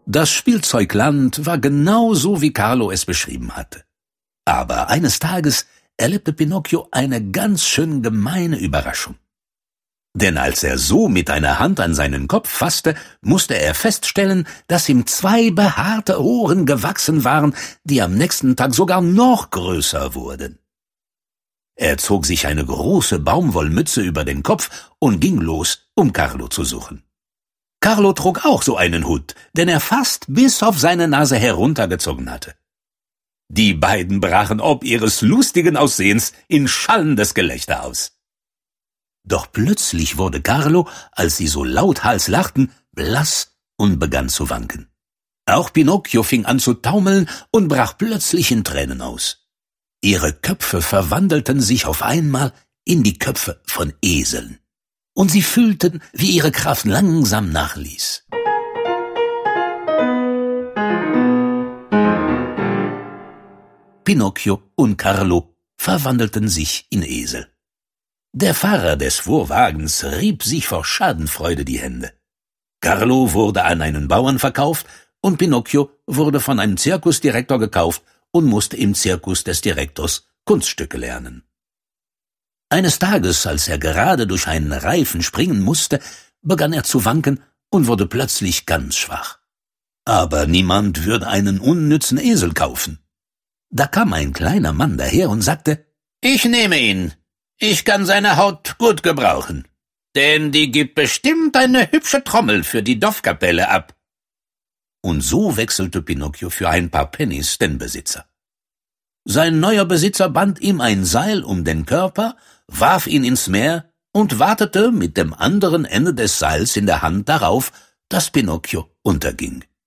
Das Spielzeugland war genau so, wie Carlo es beschrieben hatte. Aber eines Tages erlebte Pinocchio eine ganz schön gemeine Überraschung. Denn als er so mit einer Hand an seinen Kopf fasste, musste er feststellen, dass ihm 2 behaarte Ohren gewachsen waren, die am nächsten Tag sogar noch größer wurden. Er zog sich eine große Baumwollmütze über den Kopf und ging los, um Carlo zu suchen. Carlo trug auch so einen Hut, den er fast bis auf seine Nase heruntergezogen hatte. Die beiden brachen ob ihres lustigen Aussehens in schallendes Gelächter aus. Doch plötzlich wurde Carlo, als sie so lauthals lachten, blass und begann zu wanken. Auch Pinocchio fing an zu taumeln und brach plötzlich in Tränen aus. Ihre Köpfe verwandelten sich auf einmal in die Köpfe von Eseln. Und sie fühlten, wie ihre Kraft langsam nachließ. Pinocchio und Carlo verwandelten sich in Esel. Der Fahrer des Fuhrwagens rieb sich vor Schadenfreude die Hände. Carlo wurde an einen Bauern verkauft und Pinocchio wurde von einem Zirkusdirektor gekauft und musste im Zirkus des Direktors Kunststücke lernen. Eines Tages, als er gerade durch einen Reifen springen musste, begann er zu wanken und wurde plötzlich ganz schwach. Aber niemand würde einen unnützen Esel kaufen. Da kam ein kleiner Mann daher und sagte: »Ich nehme ihn. Ich kann seine Haut gut gebrauchen, denn die gibt bestimmt eine hübsche Trommel für die Dorfkapelle ab.« Und so wechselte Pinocchio für ein paar Pennies den Besitzer. Sein neuer Besitzer band ihm ein Seil um den Körper, warf ihn ins Meer und wartete mit dem anderen Ende des Seils in der Hand darauf, dass Pinocchio unterging.